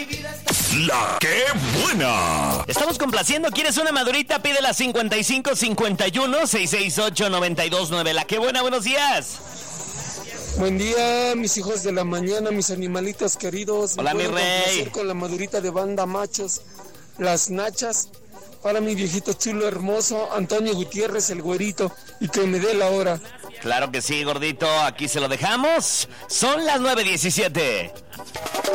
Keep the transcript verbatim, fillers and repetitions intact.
La que buena. Estamos complaciendo. ¿Quieres una madurita? Pídela cincuenta y cinco cincuenta y uno, seiscientos sesenta y ocho, noventa y dos nueve. La que buena, buenos días. Buen día, mis hijos de la mañana, mis animalitos queridos. Hola, mi rey. Con la madurita de banda machos, las nachas, para mi viejito chulo hermoso, Antonio Gutiérrez, el güerito, y que me dé la hora. Claro que sí, gordito. Aquí se lo dejamos. Son las nueve diecisiete.